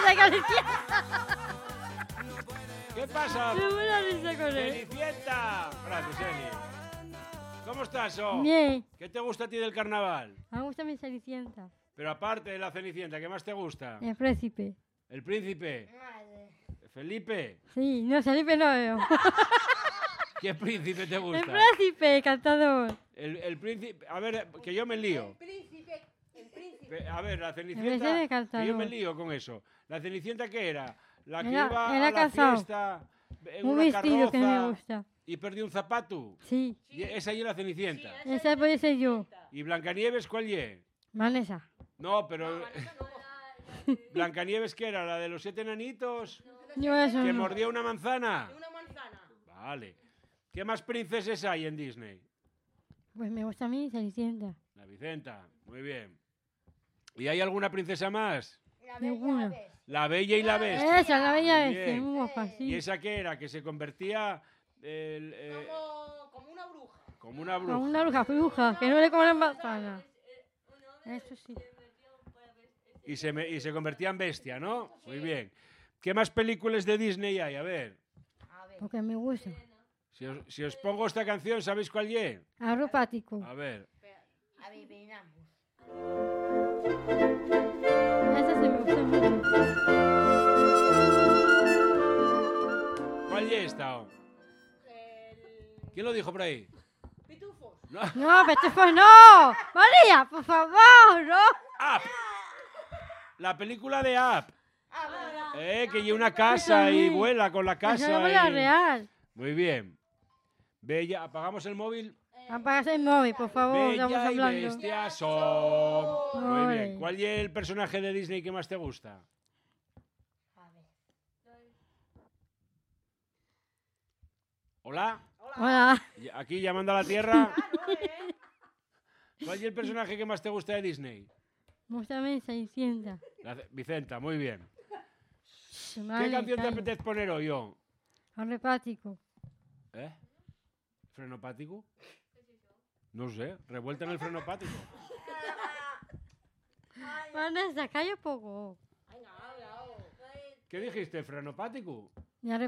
de Cenicienta. ¿Qué pasa? Me voy a risa con él. ¡Cenicienta! Gracias, Eli. ¿Cómo estás, oh? Bien. ¿Qué te gusta a ti del carnaval? Me gusta mi Cenicienta. Pero aparte de la Cenicienta, ¿qué más te gusta? El príncipe. ¿El príncipe? ¿Felipe? Sí, no, Felipe no veo. ¿Qué príncipe te El gusta? príncipe, cantador. El príncipe... A ver, que yo me lío. El príncipe. A ver, la Ese Cenicienta... de Que cantador. yo me lío con eso. ¿La Cenicienta qué era? La que Era- iba era a la casado. fiesta en Un una vestido que me carroza gusta. y perdió un zapato. Sí. Y esa y es la Cenicienta. Esa puede ser yo. ¿Y Blancanieves cuál es? Vanessa. No, pero... ¿Blancanieves qué era? ¿La de los 7 enanitos? Yo eso ¿Que no. mordía una manzana? Una manzana. Vale. ¿Qué más princesas hay en Disney? Pues me gusta a mí Cenicienta. La Vicenta. Muy bien. ¿Y hay alguna princesa más? La Ninguna. bella ves. La Bella y la Bestia. Esa, la bella Muy esta, bien. muy guapa, ¿Y sí. esa qué era? Que se convertía Como una bruja. como una Como bruja. una bruja, que no le coman manzana. Eso sí. Y se convertía en bestia, ¿no? Muy bien. ¿Qué más películas de Disney hay? A ver. A ver. Porque me gusta. Si os pongo esta canción, ¿sabéis cuál es? Arropático. A ver. Adivinamos. Esa se me gusta mucho. ¿Cuál es esta? oh? El... ¿Quién lo dijo por ahí? Pitufos. No. No, Petufo, no. María, por favor, no. Up. La película de Up. Ah, bueno. Que lleva una casa y vuela con la Esa casa. no la y- real. Muy bien. Bella, apagamos el móvil. Apagas el móvil, por favor, estamos Bella y hablando. bestia son. Muy bien. Ole. ¿Cuál es el personaje de Disney que más te gusta? A ver. ¿Hola? Hola. Aquí llamando a la Tierra. ¿eh? ¿Cuál es el personaje que más te gusta de Disney? Muéstrame Cenicienta. Vicenta, muy bien. ¿Qué Vale, canción te calla. apetece poner hoy, yo? Arropático. ¿Eh? ¿Frenopático? No sé, revuelta en el frenopático. Vanessa, calla un poco. Venga, habla. ¿Qué dijiste? ¿Frenopático? Y